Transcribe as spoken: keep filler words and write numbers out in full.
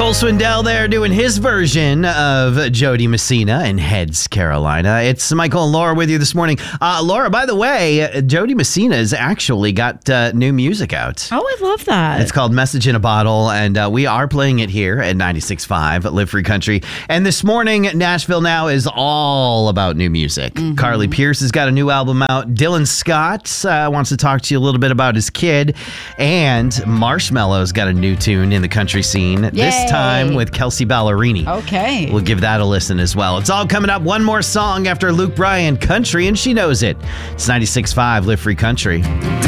Cole Swindell there doing his version of Jody Messina in Heads, Carolina. It's Michael and Laura with you this morning. Uh, Laura, by the way, Jody Messina has actually got uh, new music out. Oh, I love that. It's called Message in a Bottle, and uh, we are playing it here at ninety-six point five Live Free Country. And this morning, Nashville Now is all about new music. Mm-hmm. Carly Pearce has got a new album out. Dylan Scott uh, wants to talk to you a little bit about his kid. And Marshmello's got a new tune in the country scene. Yay. This time with Kelsey Ballerini. Okay. We'll give that a listen as well. It's all coming up. One more song after Luke Bryan, Country, and she knows it. It's ninety-six point five Live Free Country.